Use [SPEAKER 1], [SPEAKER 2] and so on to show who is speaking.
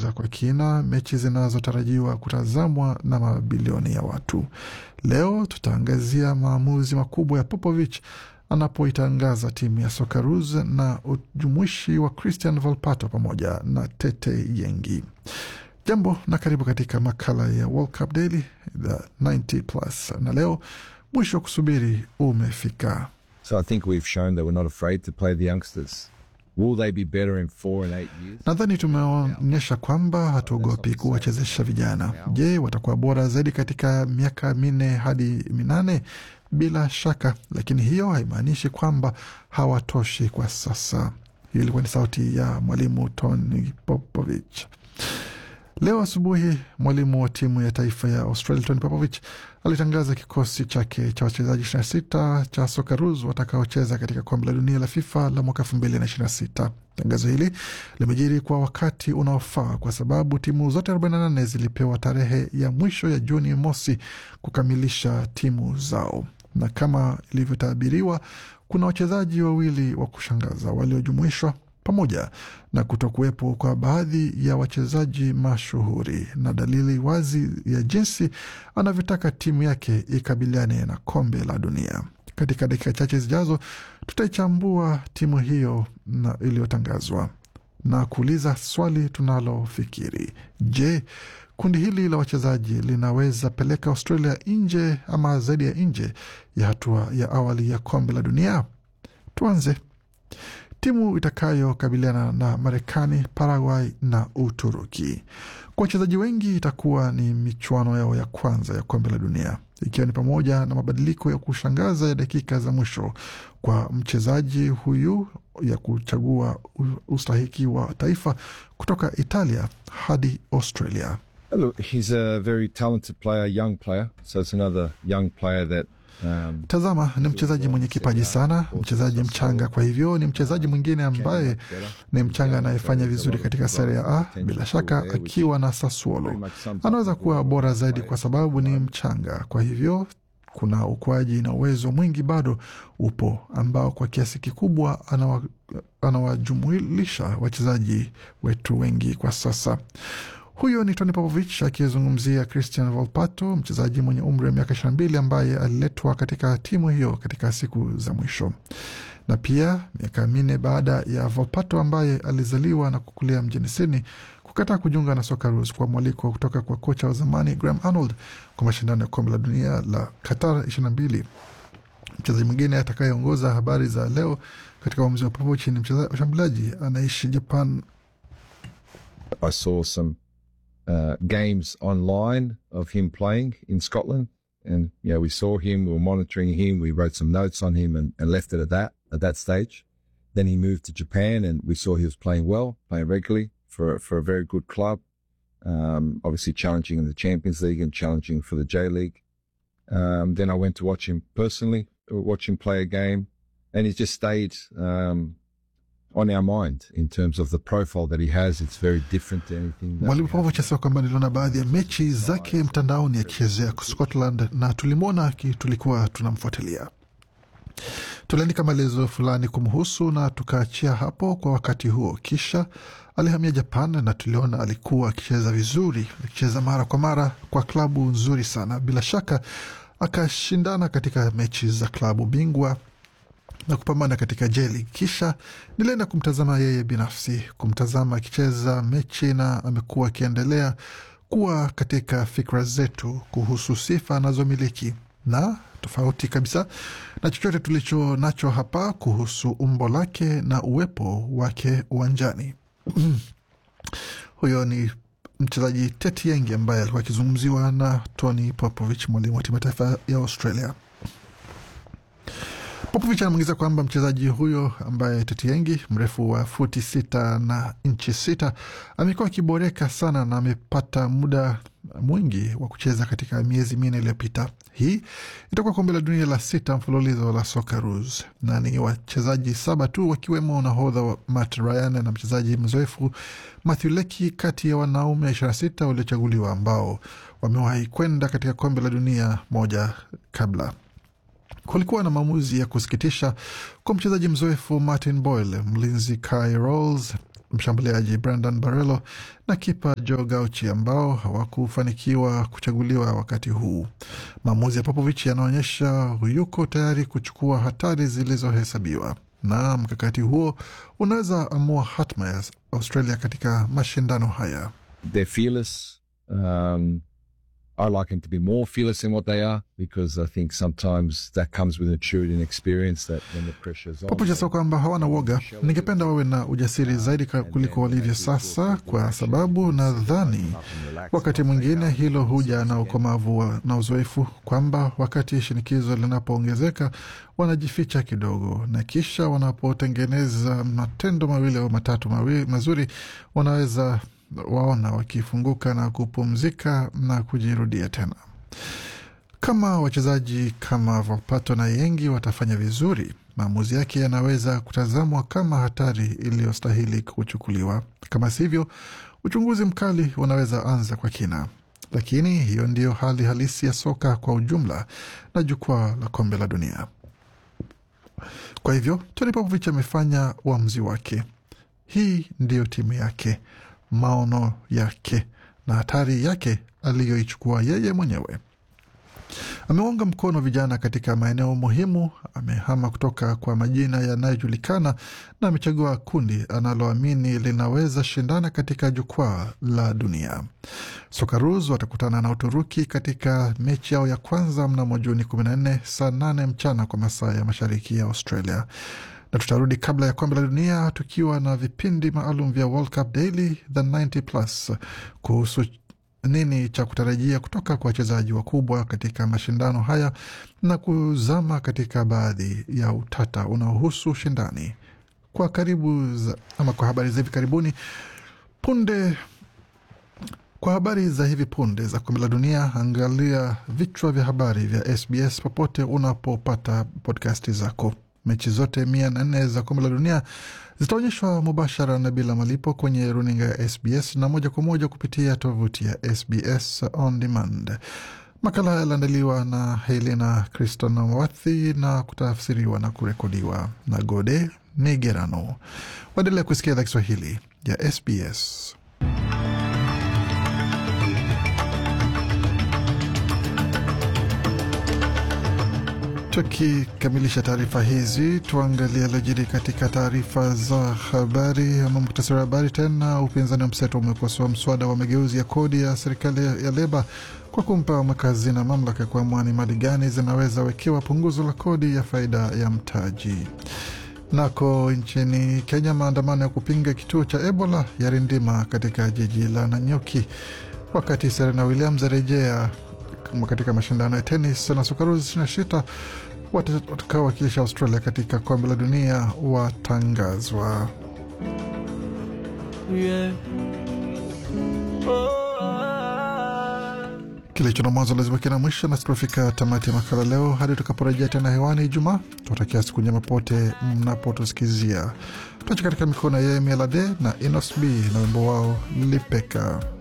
[SPEAKER 1] kuchunguza kwa kina mechi zinazotarajiwa kutazamwa na mabilioni ya watu. Leo tutaangazia maamuzi makubwa ya Popovich anapoitangaza timu ya Socceroos na ujumuishi wa Christian Volpato pamoja na Tete Yengi. Jambo na karibu katika makala ya World Cup Daily the 90+, na leo mwisho kusubiri umefika.
[SPEAKER 2] So I think we've shown that we're not afraid to play the youngsters. Will they be better in 4 and 8 years?
[SPEAKER 1] Nadhani tumeonyesha kwamba hatuogopi kuwachezesha vijana. Je, watakuwa bora zaidi katika miaka 4 hadi 8? Bila shaka, lakini hiyo haimaanishi kwamba hawatoshi kwa sasa. Hii ilikuwa ni sauti ya mwalimu Tony Popovich. Leo asubuhi mwalimu wa timu ya taifa ya Australia Tony Popovich alitangaza kikosi chake cha wachezaji 26 cha Socceroos watakaocheza katika kombe la dunia la FIFA la mwaka 2026. Tangazo hili limejiri kwa wakati unaofaa kwa sababu timu zote 48 zilipewa tarehe ya mwisho ya Juni mosi kukamilisha timu zao. Na kama ilivyotabiriwa, kuna wachezaji wawili wa kushangaza waliojumuishwa pamoja na kutokuwepo kwa baadhi ya wachezaji mashuhuri na dalili wazi ya jinsi anavyotaka timu yake ikabiliane na kombe la dunia. Katika dakika chache zijazo tutaichambua timu hiyo na iliyotangazwa na kuuliza swali tunalofikiri. Je, kundi hili la wachezaji linaweza peleka Australia nje ama zaidi ya nje ya hatua ya awali ya kombe la dunia? Tuanze. Timu itakayokabiliana na Marekani, Paraguay na Uturuki. Kwa wachezaji wengi itakuwa ni michuano yao ya kwanza ya kombe la dunia, ikiwa ni pamoja na mabadiliko ya kushangaza ya dakika za mwisho kwa mchezaji huyu ya kuchagua ustahiki wa taifa kutoka Italia hadi Australia.
[SPEAKER 2] Look, he's a very talented player, young player. So it's another young player that
[SPEAKER 1] Tazama, ni mchezaji mwenye kipaji sana, mchezaji mchanga. Kwa hivyo ni mchezaji mwingine ambaye ni mchanga anayefanya vizuri katika Serie A. Bila shaka akiwa na Sassuolo anaweza kuwa bora zaidi kwa sababu ni mchanga. Kwa hivyo kuna ukuaji na uwezo mwingi bado upo ambao kwa kiasi kikubwa anawajumuisha wachezaji wetu wengi kwa sasa. Huyo ni Tony Popovich akizungumzia Christian Volpato, mchezaji mwenye umri wa miaka 22 ambaye aliletwa katika timu hiyo katika siku za mwisho. Na pia miaka 4 baada ya Volpato ambaye alizaliwa na kukulia mjini Sydney kukataa kujiunga na Socceroos kwa mwaliko kutoka kwa kocha wa zamani Graham Arnold kwa mashindano ya kombe la dunia la Qatar 22. Mchezaji mwingine atakayeongoza habari za leo katika uamuzi wa Popovich ni mshambuliaji anaishi Japan.
[SPEAKER 2] I saw some games online of him playing in Scotland, and we saw him, we were monitoring him, we wrote some notes on him and left it at that stage. Then he moved to Japan and we saw he was playing well, playing regularly for a very good club, obviously challenging in the Champions League and challenging for the J-League. Then I went to watch him personally, watch him play a game, and he's just stayed on our mind in terms of the profile that he has. It's very different to anything.
[SPEAKER 1] Mwalimu Popovich asema kwamba niliona baadhi ya mechi zake mtandaoni akichezea Scotland na tulimwona tulikuwa tunamfuatilia. Tuliandika maelezo fulani kumhusu na tukaachia hapo kwa wakati huo. Kisha alihamia Japan na tuliona alikuwa akicheza vizuri, akicheza mara kwa mara kwa klabu nzuri sana. Bila shaka akashindana katika mechi za klabu bingwa na kupambana katika J-League. Kisha nilienda kumtazama yeye binafsi, kumtazama akicheza mechi, na amekuwa akiendelea kuwa katika fikra zetu kuhusu sifa anazomiliki na tofauti kabisa na chochote tulicho nacho hapa kuhusu umbo lake na uwepo wake uwanjani. Huyo ni mchezaji Tete Yengi ambaye alikuwa akizungumziwa na Tony Popovich, mwalimu wa timu ya taifa ya Australia. Popovich anamuingiza kwamba mchezaji huyo ambaye Tete Yengi, mrefu wa futi 6 na inchi 6, amekuwa akiboreka sana na amepata muda mwingi wa kucheza katika miezi 4 iliyopita. Hii itakuwa kombe la dunia la 6 mfululizo la Socceroos, na ni wachezaji 7 tu wakiwemo nahodha Matt Ryan na mchezaji mzoefu Matthew Leakey kati ya wanaume 26 waliochaguliwa ambao wamewahi kwenda katika kombe la dunia moja kabla. Kulikuwa na maamuzi ya kusikitisha kwa mchezaji mzoefu Martin Boyle, mlinzi Kai Rolls mshambuliaji Brandon Barrelo na kipa Joe Gauchi ambao hawakufanikiwa kuchaguliwa wakati huu. Maamuzi ya Popovich yanaonyesha yuko tayari kuchukua hatari zilizohesabiwa, na mkakati huo unaweza amua hatma ya Australia katika mashindano haya.
[SPEAKER 2] They're fearless. I like them to be more fearless than what they are, because I think sometimes that comes with maturity and experience, that when the pressure's on.
[SPEAKER 1] Popovich anasema kwamba hawana woga. Ningependa wawe na ujasiri zaidi kuliko walivyo sasa, kwa sababu nadhani wakati mwingine hilo huja na ukomavu na uzoefu, kwamba wakati shinikizo linapoongezeka wanajificha kidogo, na kisha wanapotengeneza matendo mawili au matatu mazuri wanaweza waona wakifunguka na kupumzika na kujirudia tena. Kama wachezaji kama Volpato na Yengi watafanya vizuri, maamuzi yake yanaweza kutazamwa kama hatari iliyostahili kuchukuliwa. Kama sivyo, uchunguzi mkali unaweza anza kwa kina. Lakini hiyo ndiyo hali halisi ya soka kwa ujumla na jukwaa la kombe la dunia. Kwa hivyo, Tony Popovich amefanya uamuzi wake. Hii ndiyo timu yake, maono yake na hatari yake aliyoichukua yeye mwenyewe. Ameunga mkono vijana katika maeneo muhimu, amehama kutoka kwa majina yanayojulikana na amechagua kundi analoamini linaweza shindana katika jukwaa la dunia. Socceroos watakutana na Uturuki katika mechi yao ya kwanza mnamo Juni 14 saa 8 mchana kwa masaa ya mashariki ya Australia. Na tutarudi kabla ya kombe la dunia tukiwa na vipindi maalum vya World Cup Daily The 90 Plus kuhusu nini cha kutarajia kutoka kwa wachezaji wakubwa katika mashindano haya na kuzama katika baadhi ya utata unaohusu shindani. Kwa habari za hivi karibuni kwa habari za hivi punde za kombe la dunia, angalia vichwa vya habari vya SBS popote unapopata podcasti zako. Mechi zote 104 za kombe la dunia zitaonyeshwa mubashara na bila malipo kwenye runinga ya SBS na moja kwa moja kupitia tovuti ya SBS On Demand. Makala yaliandaliwa na Helena Kristonawathi na kutafsiriwa na kurekodiwa na Gode Migerano. Waendelea kusikia idhaa Kiswahili ya SBS. Tukikamilisha taarifa hizi, tuangalie yaliyojiri katika taarifa za habari ama muktasari wa habari. Tena, upinzani wa mseto umekosoa mswada wa mageuzi ya kodi ya serikali ya Leba kwa kumpa makazi na mamlaka ya kuamua ni mali gani zinaweza wekewa punguzo la kodi ya faida ya mtaji. Nako nchini Kenya, maandamano ya kupinga kituo cha Ebola yarindima katika jiji la Nanyuki, wakati Serena Williams arejea katika mashindano ya tenis na Socceroos na Shita watakaowakilisha Australia katika kombe la dunia watangazwa. Kilicho na mwanzo lazima kina mwisho, na tutafika tamati ya makala leo hadi tukaporejea tena hewani Ijumaa. Tutatakia siku njema pote mnapotusikizia. Tuache katika mikono ya Melade na Inos B na wimbo wao Lipeka.